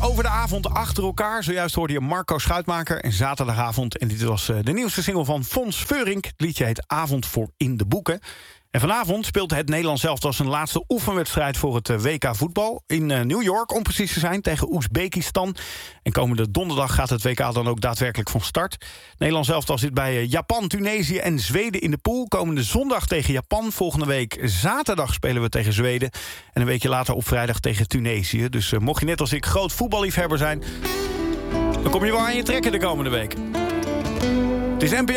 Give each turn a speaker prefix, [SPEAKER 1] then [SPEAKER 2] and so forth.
[SPEAKER 1] over de avond achter elkaar. Zojuist hoorde je Marco Schuitmaker en zaterdagavond. En dit was de nieuwste single van Fons Veurink. Het liedje heet Avond voor in de boeken. En vanavond speelt het Nederlands elftal zijn laatste oefenwedstrijd voor het WK voetbal in New York, om precies te zijn, tegen Oezbekistan. En komende donderdag gaat het WK dan ook daadwerkelijk van start. Nederlands elftal zit bij Japan, Tunesië en Zweden in de pool. Komende zondag tegen Japan. Volgende week zaterdag spelen we tegen Zweden. En een weekje later op vrijdag tegen Tunesië. Dus mocht je net als ik groot voetballiefhebber zijn, dan kom je wel aan je trekken de komende week. Het is NPO